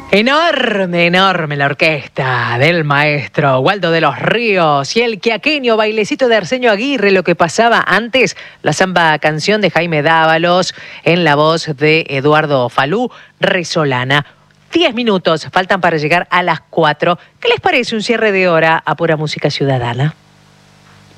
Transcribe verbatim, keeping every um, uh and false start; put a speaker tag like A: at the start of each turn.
A: Enorme, enorme la orquesta del maestro Waldo de los Ríos y el quiaqueño bailecito de Arsenio Aguirre, lo que pasaba antes, la samba canción de Jaime Dávalos en la voz de Eduardo Falú, Resolana. Diez minutos faltan para llegar a las cuatro. ¿Qué les parece un cierre de hora a pura música ciudadana?